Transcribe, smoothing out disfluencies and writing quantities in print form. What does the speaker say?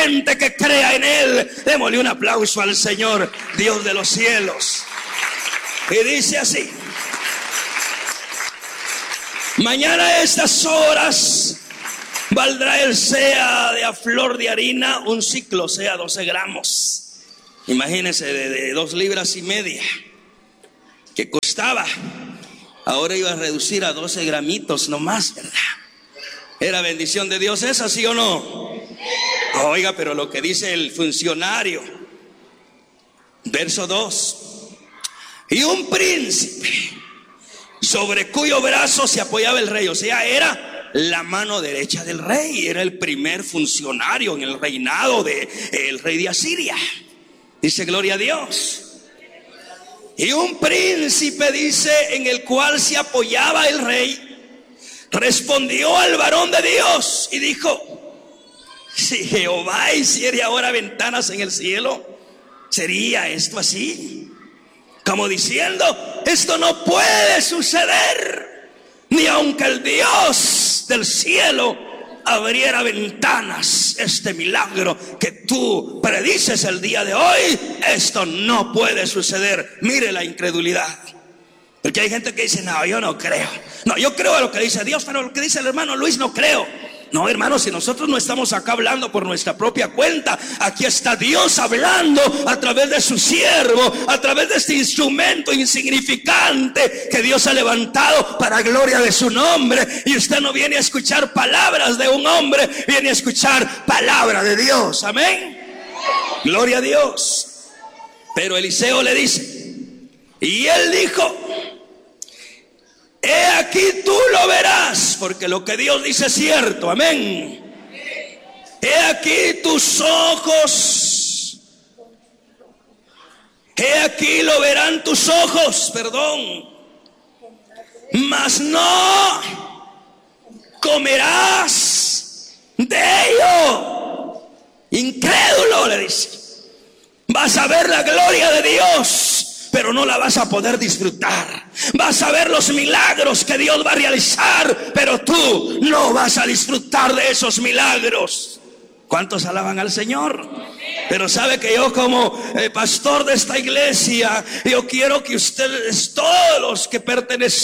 gente que crea en Él. Démosle un aplauso al Señor, Dios de los cielos. Y dice así: mañana a estas horas valdrá el sea de a flor de harina un ciclo, sea 12 gramos. Imagínense, de 2,5 libras que costaba. Ahora iba a reducir a 12 gramitos nomás, ¿verdad? ¿Era bendición de Dios esa, sí o no? Oiga, pero lo que dice el funcionario, verso 2: y un príncipe sobre cuyo brazo se apoyaba el rey. O sea, era la mano derecha del rey. Era el primer funcionario en el reinado del rey de Asiria. Dice, gloria a Dios. Y un príncipe, dice, en el cual se apoyaba el rey, respondió al varón de Dios y dijo: si Jehová hiciere ahora ventanas en el cielo, ¿sería esto así? Como diciendo, esto no puede suceder, ni aunque el Dios del cielo abriera ventanas. Este milagro que tú predices el día de hoy, esto no puede suceder. Mire la incredulidad. Porque hay gente que dice, no, yo no creo. No, yo creo a lo que dice Dios, pero lo que dice el hermano Luis no creo. No, hermanos, si nosotros no estamos acá hablando por nuestra propia cuenta, aquí está Dios hablando a través de su siervo, a través de este instrumento insignificante que Dios ha levantado para gloria de su nombre. Y usted no viene a escuchar palabras de un hombre, viene a escuchar palabra de Dios. Amén. Gloria a Dios. Pero Eliseo le dice, y él dijo: he aquí tú lo verás, porque lo que Dios dice es cierto. Amén. He aquí tus ojos, he aquí lo verán tus ojos, mas no comerás de ello. Incrédulo, le dice. Vas a ver la gloria de Dios, pero no la vas a poder disfrutar. Vas a ver los milagros que Dios va a realizar, pero tú no vas a disfrutar de esos milagros. ¿Cuántos alaban al Señor? Pero sabe que yo, como pastor de esta iglesia, yo quiero que ustedes, todos los que pertenecen